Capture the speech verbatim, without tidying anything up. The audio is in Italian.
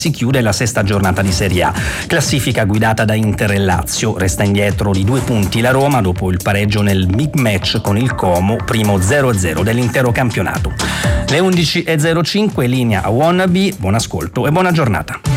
Si chiude la sesta giornata di Serie A. Classifica guidata da Inter e Lazio. Resta indietro di due punti la Roma dopo il pareggio nel big match con il Como, primo zero a zero dell'intero campionato. Le undici e zero cinque, linea a Wannabe. Buon ascolto e buona giornata.